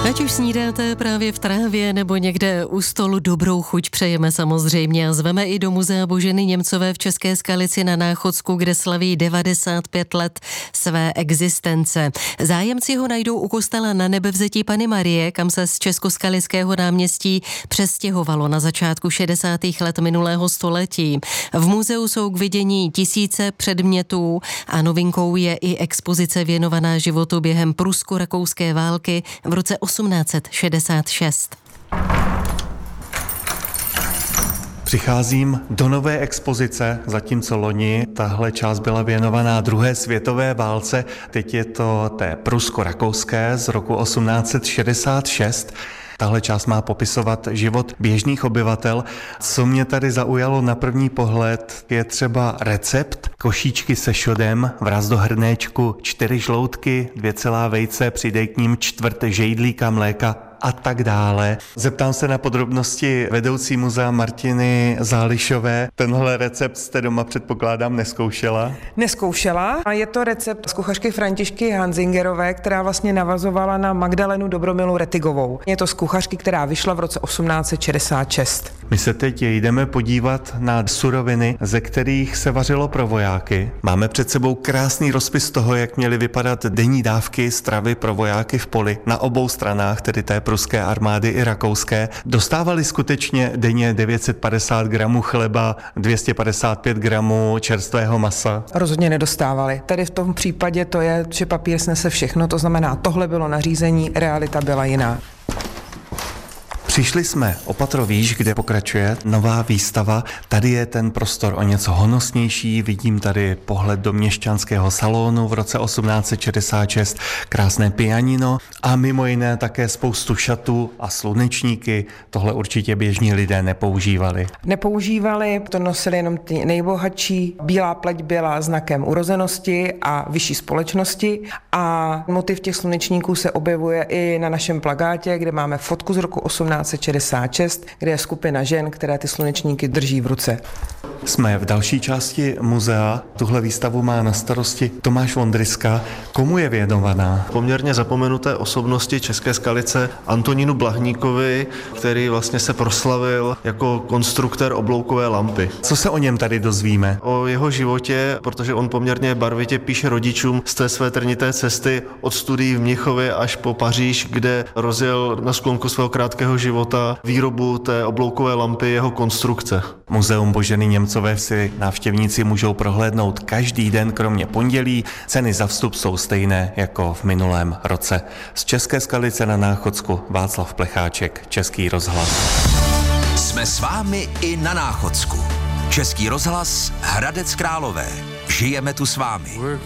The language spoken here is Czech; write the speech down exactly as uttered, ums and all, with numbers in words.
Ať už snídáte právě v trávě nebo někde u stolu, dobrou chuť přejeme samozřejmě a zveme i do Muzea Boženy Němcové v České Skalici na Náchodsku, kde slaví devadesát pět let své existence. Zájemci ho najdou u kostela Na Nebevzetí Panny Marie, kam se z Českoskalického náměstí přestěhovalo na začátku šedesátých let minulého století. V muzeu jsou k vidění tisíce předmětů a novinkou je i expozice věnovaná životu během prusko-rakouské války v roce osmnáct set šedesát šest. Přicházím do nové expozice, zatímco loni tahle část byla věnovaná druhé světové válce, teď je to té prusko-rakouské z roku osmnáct set šedesát šest. Tahle část má popisovat život běžných obyvatel. Co mě tady zaujalo na první pohled, je třeba recept košíčky se šodem, vraz do hrnéčku čtyři žloutky, dvě celá vejce, přidej k ním čtvrt žejdlíka mléka a tak dále. Zeptám se na podrobnosti vedoucí muzea Martiny Zálišové. Tenhle recept jste doma, předpokládám, neskoušela? Neskoušela. A je to recept z kuchařky Františky Hanzingerové, která vlastně navazovala na Magdalenu Dobromilu Retigovou. Je to z kuchařky, která vyšla v roce osmnáct set šedesát šest. My se teď jdeme podívat na suroviny, ze kterých se vařilo pro vojáky. Máme před sebou krásný rozpis toho, jak měly vypadat denní dávky stravy pro vojáky v poli na obou stranách, tedy té pruské armády i rakouské. Dostávali skutečně denně devět set padesát gramů chleba, dvě stě padesát pět gramů čerstvého masa? Rozhodně nedostávali. Tady v tom případě to je, že papír snese všechno, to znamená, tohle bylo nařízení, realita byla jiná. Přišli jsme o patro výš, kde pokračuje nová výstava. Tady je ten prostor o něco honosnější. Vidím tady pohled do měšťanského salonu v roce osmnáct set šedesát šest, krásné pianino a mimo jiné také spoustu šatů a slunečníky. Tohle určitě běžní lidé nepoužívali. Nepoužívali, to nosili jenom ty nejbohatší. Bílá pleť byla znakem urozenosti a vyšší společnosti a motiv těch slunečníků se objevuje i na našem plakátě, kde máme fotku z roku osmnáct set šedesát šest, kde je skupina žen, které ty slunečníky drží v ruce. Jsme v další části muzea. Tuhle výstavu má na starosti Tomáš Vondryska. Komu je věnovaná? Poměrně zapomenuté osobnosti České Skalice Antonínu Blahníkovi, který vlastně se proslavil jako konstruktor obloukové lampy. Co se o něm tady dozvíme? O jeho životě, protože on poměrně barvitě píše rodičům z té své trnité cesty od studií v Mnichově až po Paříž, kde rozjel na sklonku svého krátkého života výrobu té obloukové lampy, jeho konstrukce. Muzeum Boženy Němcové si návštěvníci můžou prohlédnout každý den, kromě pondělí. Ceny za vstup jsou stejné jako v minulém roce. Z České Skalice na Náchodsku Václav Plecháček, Český rozhlas. Jsme s vámi i na Náchodsku. Český rozhlas Hradec Králové. Žijeme tu s vámi.